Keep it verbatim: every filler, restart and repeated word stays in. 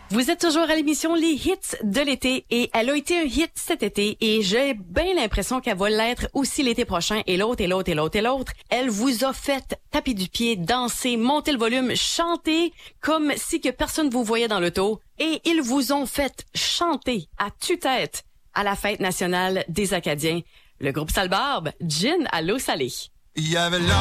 Vous êtes toujours à l'émission Les Hits de l'été et elle a été un hit cet été et j'ai bien l'impression qu'elle va l'être aussi l'été prochain et l'autre et l'autre et l'autre et l'autre. Elle vous a fait taper du pied, danser, monter le volume, chanter comme si que personne vous voyait dans l'auto et ils vous ont fait chanter à tue-tête à la fête nationale des Acadiens. Le groupe Sale Barbe, Gin à l'eau salée. Il y avait